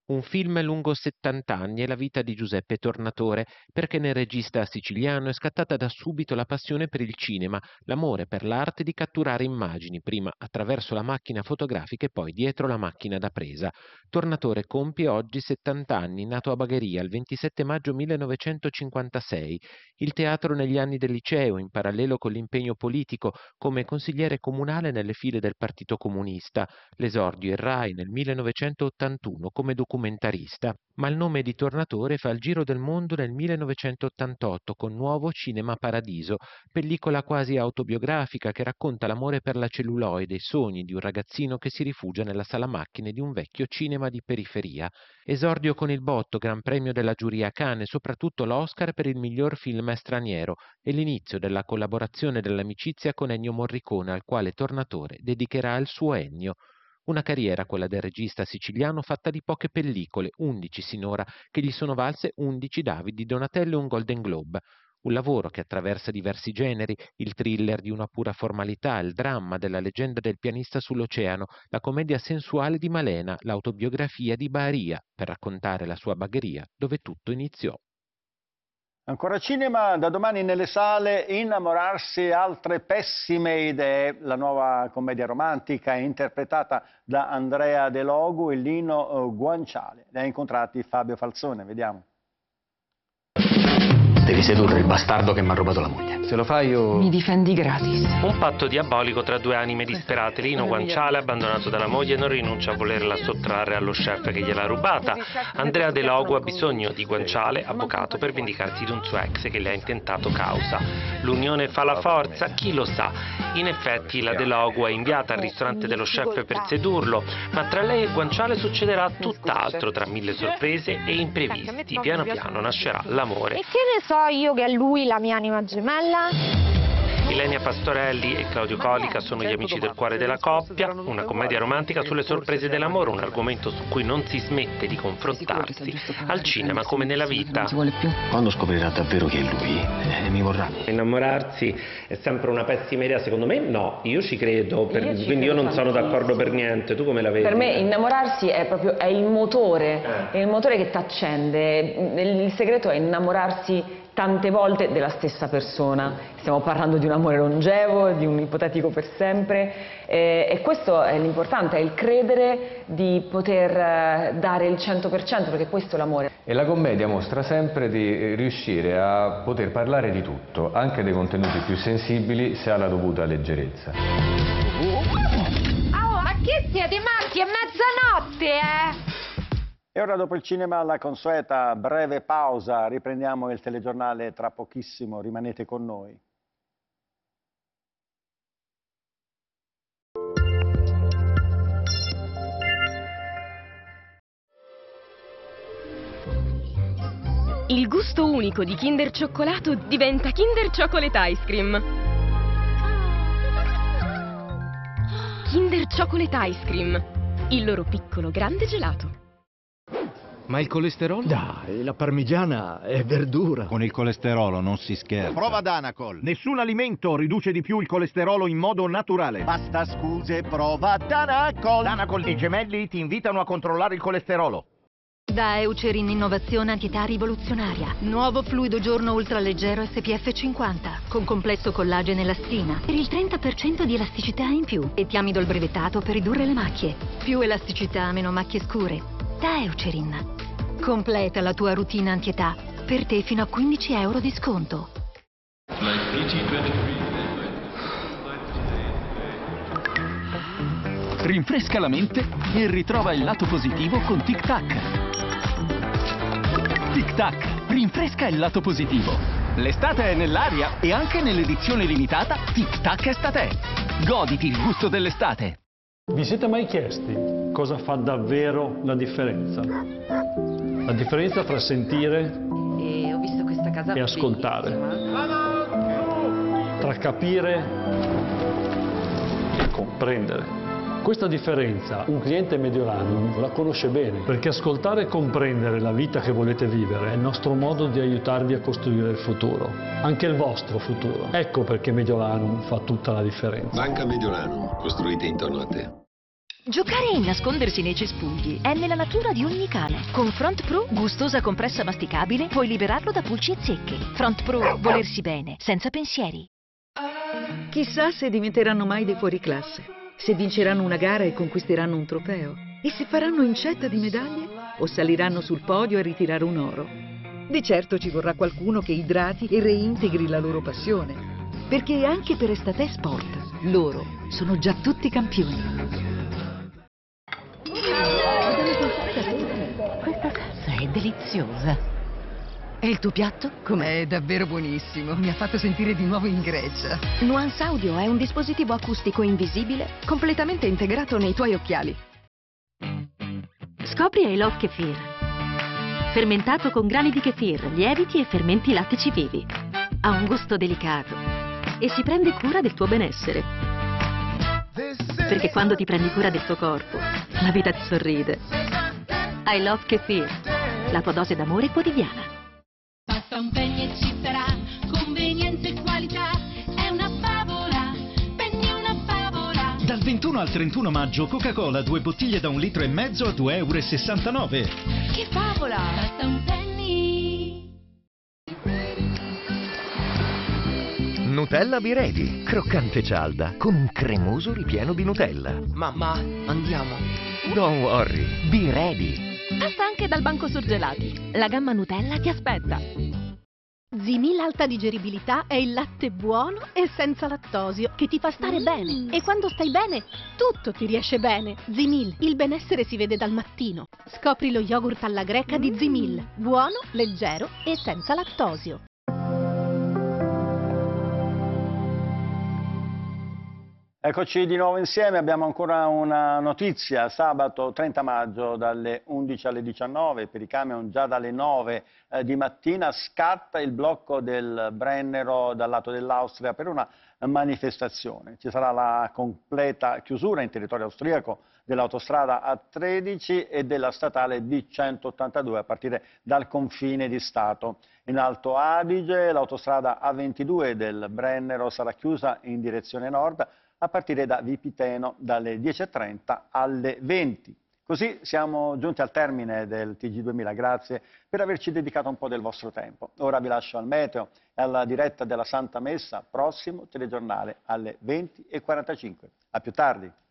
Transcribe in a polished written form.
Un film lungo 70 anni è la vita di Giuseppe Tornatore, perché nel regista siciliano è scattata da subito la passione per il cinema, l'amore per l'arte di catturare immagini, prima attraverso la macchina fotografica e poi dietro la macchina da presa. Tornatore compie oggi 70 anni, nato a Bagheria il 27 maggio 1956. Il teatro negli anni del liceo, in parallelo con l'impegno politico come consigliere comunale nelle file del Partito Comunista, l'esordio in Rai nel 1981 come documentarista, ma il nome di Tornatore fa il giro del mondo nel 1988 con Nuovo Cinema Paradiso, pellicola quasi autobiografica che racconta l'amore per la celluloide e i sogni di un ragazzino che si rifugia nella sala macchine di un vecchio cinema di periferia. Esordio con il botto, Gran Premio della Giuria Cannes e soprattutto l'Oscar per il miglior film straniero e l'inizio della collaborazione e dell'amicizia con Ennio Morricone, al quale Tornatore dedicherà il suo Ennio. Una carriera, quella del regista siciliano, fatta di poche pellicole, 11 sinora, che gli sono valse 11 David di Donatello e un Golden Globe. Un lavoro che attraversa diversi generi, il thriller di una pura formalità, il dramma della leggenda del pianista sull'oceano, la commedia sensuale di Malena, l'autobiografia di Baria, per raccontare la sua Bagheria, dove tutto iniziò. Ancora cinema, da domani nelle sale Innamorarsi, altre pessime idee, la nuova commedia romantica interpretata da Andrea De Logu e Lino Guanciale. Ne ha incontrati Fabio Falzone, vediamo. Devi sedurre il bastardo che mi ha rubato la moglie. Se lo fai io... Mi difendi gratis. Un patto diabolico tra due anime disperate. Lino Guanciale, abbandonato dalla moglie, non rinuncia a volerla sottrarre allo chef che gliel'ha rubata. Andrea De Logu ha bisogno di Guanciale, avvocato, per vendicarsi di un suo ex che le ha intentato causa. L'unione fa la forza? Chi lo sa. In effetti la De Logu è inviata al ristorante dello chef per sedurlo, ma tra lei e Guanciale succederà tutt'altro, tra mille sorprese e imprevisti. Piano piano nascerà l'amore. E che ne so io che è lui la mia anima gemella? Ilenia Pastorelli e Claudio Colica sono gli amici del cuore della coppia, una commedia romantica sulle sorprese dell'amore, un argomento su cui non si smette di confrontarsi, al cinema come nella vita. Quando scoprirà davvero che è lui, mi vorrà. Innamorarsi è sempre una pessima idea, secondo me no, io ci credo, quindi io non sono d'accordo per niente, tu come la vedi? Per me innamorarsi è proprio il motore che ti accende, il segreto è innamorarsi tante volte della stessa persona. Stiamo parlando di un amore longevo, di un ipotetico per sempre, e questo è l'importante, è il credere di poter dare il 100%, perché questo è l'amore. E la commedia mostra sempre di riuscire a poter parlare di tutto, anche dei contenuti più sensibili, se ha la dovuta leggerezza. Oh, ma che siete matti? È mezzanotte, E ora dopo il cinema la consueta breve pausa, riprendiamo il telegiornale tra pochissimo, rimanete con noi. Il gusto unico di Kinder Cioccolato diventa Kinder Chocolate Ice Cream. Kinder Chocolate Ice Cream, il loro piccolo grande gelato. Ma il colesterolo? Dai, la parmigiana è verdura. Con il colesterolo non si scherza. Prova Danacol. Nessun alimento riduce di più il colesterolo in modo naturale. Basta scuse, prova Danacol. Danacol e Gemelli ti invitano a controllare il colesterolo. Da Eucerin innovazione antietà rivoluzionaria. Nuovo fluido giorno ultraleggero SPF 50 con complesso collagene e elastina per il 30% di elasticità in più e tiamidol brevettato per ridurre le macchie. Più elasticità, meno macchie scure. Da Eucerin. Completa la tua routine antietà. Per te fino a 15 euro di sconto. Rinfresca la mente e ritrova il lato positivo con Tic Tac. Tic Tac, rinfresca il lato positivo. L'estate è nell'aria e anche nell'edizione limitata Tic Tac Estate. Goditi il gusto dell'estate. Vi siete mai chiesti cosa fa davvero la differenza? La differenza tra sentire E ho visto questa casa e ascoltare, tra capire e comprendere. Questa differenza un cliente Mediolanum la conosce bene, perché ascoltare e comprendere la vita che volete vivere è il nostro modo di aiutarvi a costruire il futuro, anche il vostro futuro. Ecco perché Mediolanum fa tutta la differenza. Banca Mediolanum, costruite intorno a te. Giocare e nascondersi nei cespugli è nella natura di ogni cane. Con Front Pro, gustosa compressa masticabile, puoi liberarlo da pulci e zecche. Front Pro, volersi bene, senza pensieri. Chissà se diventeranno mai dei fuoriclasse, se vinceranno una gara e conquisteranno un trofeo, e se faranno incetta di medaglie o saliranno sul podio a ritirare un oro. Di certo ci vorrà qualcuno che idrati e reintegri la loro passione, perché anche per Estate Sport loro sono già tutti campioni. Questa salsa è deliziosa. E il tuo piatto? Com'è? È davvero buonissimo, mi ha fatto sentire di nuovo in Grecia. Nuance Audio è un dispositivo acustico invisibile completamente integrato nei tuoi occhiali. Scopri I Love Kefir. Fermentato con grani di kefir, lieviti e fermenti lattici vivi. Ha un gusto delicato e si prende cura del tuo benessere. Perché quando ti prendi cura del tuo corpo, la vita ti sorride. I Love Kefir, la tua dose d'amore quotidiana. Pasta un penny e ci sarà, convenienza e qualità, è una favola, penny una favola. Dal 21 al 31 maggio Coca-Cola 2 bottiglie da 1,5 litri a 2,69 €. Che favola! Pasta un penny. Nutella Be Ready, croccante cialda, con un cremoso ripieno di Nutella. Mamma, andiamo. Don't worry, Be Ready. Passa anche dal banco surgelati. La gamma Nutella ti aspetta. Zimil Alta Digeribilità è il latte buono e senza lattosio che ti fa stare bene. E quando stai bene, tutto ti riesce bene. Zimil, il benessere si vede dal mattino. Scopri lo yogurt alla greca di Zimil. Buono, leggero e senza lattosio. Eccoci di nuovo insieme, abbiamo ancora una notizia. Sabato 30 maggio dalle 11 alle 19, per i camion già dalle 9 di mattina scatta il blocco del Brennero dal lato dell'Austria per una manifestazione. Ci sarà la completa chiusura in territorio austriaco dell'autostrada A13 e della statale D182 a partire dal confine di Stato. In Alto Adige l'autostrada A22 del Brennero sarà chiusa in direzione nord a partire da Vipiteno dalle 10:30 alle 20. Così siamo giunti al termine del TG2000, grazie per averci dedicato un po' del vostro tempo. Ora vi lascio al meteo e alla diretta della Santa Messa, prossimo telegiornale alle 20:45. A più tardi.